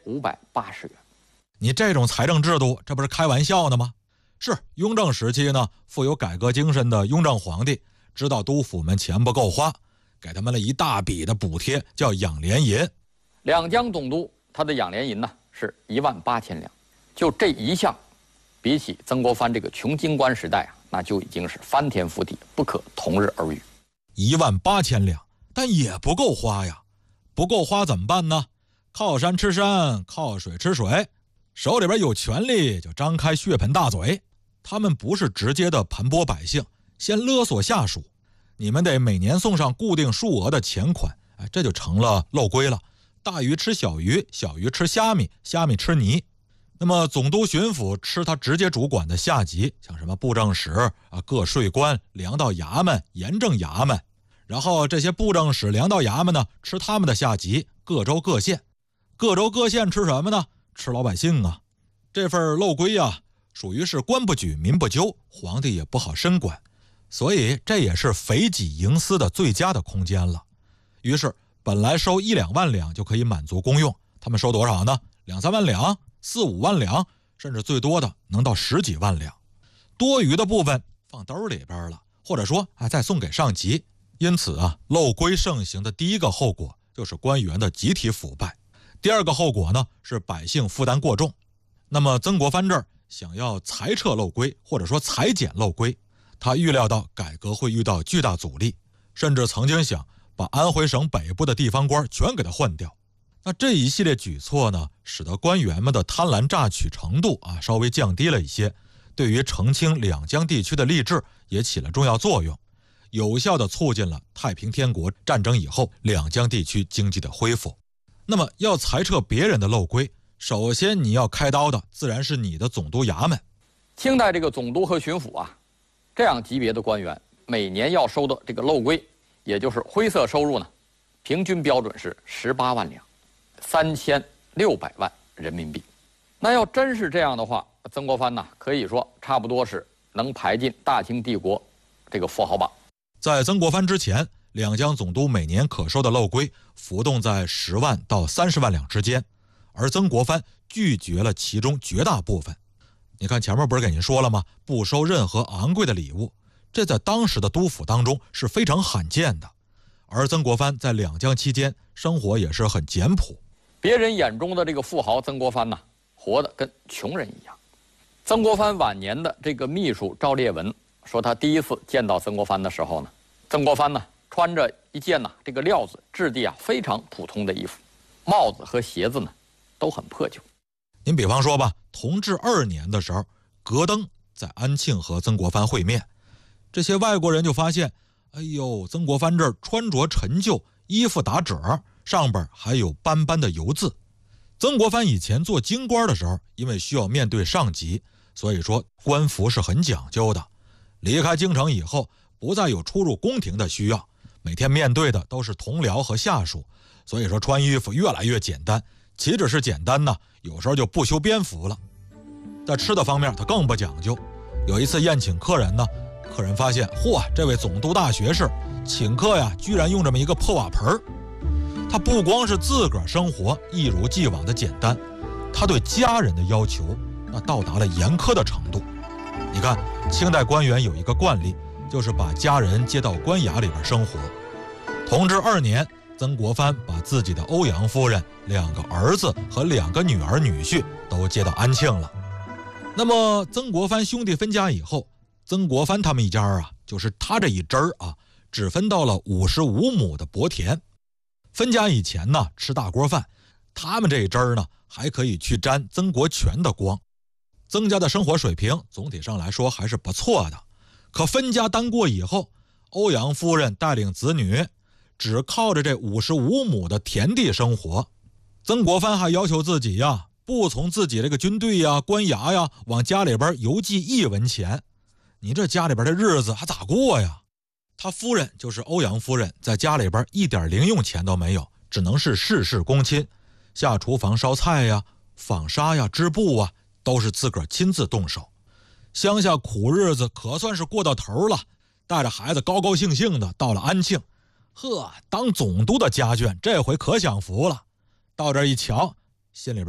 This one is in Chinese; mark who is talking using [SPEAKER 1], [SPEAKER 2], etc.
[SPEAKER 1] 1580元。
[SPEAKER 2] 你这种财政制度，这不是开玩笑呢吗？是雍正时期呢，富有改革精神的雍正皇帝知道督府们钱不够花，给他们了一大笔的补贴，叫养廉银。
[SPEAKER 1] 两江总督他的养廉银呢是18000两，就这一项，比起曾国藩这个穷京官时代啊，那就已经是翻天覆地，不可同日而语。
[SPEAKER 2] 18000两，但也不够花呀。不够花怎么办呢？靠山吃山，靠水吃水，手里边有权力就张开血盆大嘴。他们不是直接的盘剥百姓，先勒索下属，你们得每年送上固定数额的钱款，这就成了漏规了。大鱼吃小鱼，小鱼吃虾米，虾米吃泥。那么总督巡抚吃他直接主管的下级，像什么布政使各税官、粮道衙门、盐政衙门，然后这些布政使、粮道衙门呢，吃他们的下级，各州各县。各州各县吃什么呢？吃老百姓啊。这份漏规啊，属于是官不举民不究，皇帝也不好深管，所以这也是肥己营私的最佳的空间了。于是本来收1-2万两就可以满足公用，他们收多少呢？2-3万两、4-5万两，甚至最多的能到10几万两。多余的部分放兜里边了，或者说再送给上级。因此漏规盛行的第一个后果就是官员的集体腐败，第二个后果呢是百姓负担过重。那么曾国藩这儿想要裁撤漏规，或者说裁减漏规，他预料到改革会遇到巨大阻力，甚至曾经想把安徽省北部的地方官全给他换掉。那这一系列举措呢，使得官员们的贪婪榨取程度稍微降低了一些，对于澄清两江地区的吏治也起了重要作用，有效地促进了太平天国战争以后两江地区经济的恢复。那么要裁撤别人的漏规，首先你要开刀的自然是你的总督衙门。
[SPEAKER 1] 清代这个总督和巡抚这样级别的官员每年要收的这个漏规，也就是灰色收入呢，平均标准是18万两，3600万人民币。那要真是这样的话，曾国藩可以说差不多是能排进大清帝国这个富豪榜。
[SPEAKER 2] 在曾国藩之前，两江总督每年可收的漏规浮动在10万到30万两之间，而曾国藩拒绝了其中绝大部分。你看前面不是给您说了吗？不收任何昂贵的礼物，这在当时的督府当中是非常罕见的。而曾国藩在两江期间生活也是很简朴，
[SPEAKER 1] 别人眼中的这个富豪曾国藩活得跟穷人一样。曾国藩晚年的这个秘书赵烈文说，他第一次见到曾国藩的时候呢，曾国藩穿着一件这个料子质地非常普通的衣服，帽子和鞋子都很破旧。
[SPEAKER 2] 您比方说吧，同治2年的时候，戈登在安庆和曾国藩会面，这些外国人就发现，哎呦，曾国藩这儿穿着陈旧，衣服打褶，上边还有斑斑的油渍。曾国藩以前做京官的时候，因为需要面对上级，所以说官服是很讲究的。离开京城以后，不再有出入宫廷的需要，每天面对的都是同僚和下属，所以说穿衣服越来越简单，岂止是简单呢，有时候就不修边幅了。在吃的方面他更不讲究，有一次宴请客人呢，客人发现，嚯，这位总督大学士请客居然用这么一个破瓦盆。他不光是自个儿生活一如既往的简单，他对家人的要求那到达了严苛的程度。你看清代官员有一个惯例，就是把家人接到官衙里边生活。同治2年，曾国藩把自己的欧阳夫人、2个儿子和2个女儿女婿都接到安庆了。那么曾国藩兄弟分家以后，曾国藩他们一家就是他这一支只分到了55亩的薄田。分家以前呢，吃大锅饭，他们这一支呢还可以去沾曾国荃的光。曾家的生活水平总体上来说还是不错的。可分家单过以后，欧阳夫人带领子女只靠着这55亩的田地生活。曾国藩还要求自己不从自己这个军队官衙往家里边邮寄1文钱。你这家里边的日子还咋过呀？他夫人就是欧阳夫人，在家里边一点零用钱都没有，只能是事事躬亲，下厨房烧菜纺纱织布都是自个儿亲自动手。乡下苦日子可算是过到头了，带着孩子高高兴兴的到了安庆。当总督的家眷这回可享福了。到这一瞧，心里边